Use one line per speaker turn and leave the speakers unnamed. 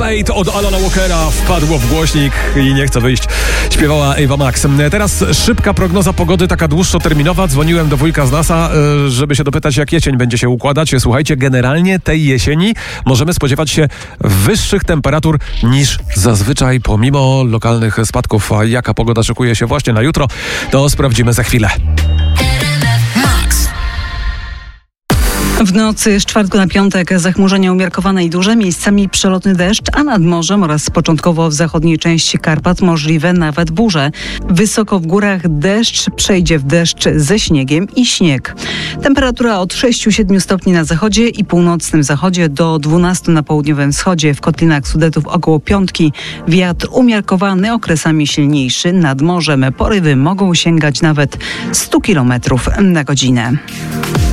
Fate od Alana Walkera wpadło w głośnik i nie chce wyjść. Śpiewała Ava Max. Teraz szybka prognoza pogody, taka dłuższoterminowa. Dzwoniłem do wujka z NASA, żeby się dopytać, jak jesień będzie się układać. Słuchajcie, generalnie tej jesieni możemy spodziewać się wyższych temperatur niż zazwyczaj, pomimo lokalnych spadków. A jaka pogoda szykuje się właśnie na jutro, to sprawdzimy za chwilę.
W nocy z czwartku na piątek zachmurzenia umiarkowane i duże, miejscami przelotny deszcz, a nad morzem oraz początkowo w zachodniej części Karpat możliwe nawet burze. Wysoko w górach deszcz przejdzie w deszcz ze śniegiem i śnieg. Temperatura od 6-7 stopni na zachodzie i północnym zachodzie do 12 na południowym wschodzie. W kotlinach Sudetów około 5. Wiatr umiarkowany, okresami silniejszy. Nad morzem porywy mogą sięgać nawet 100 km na godzinę.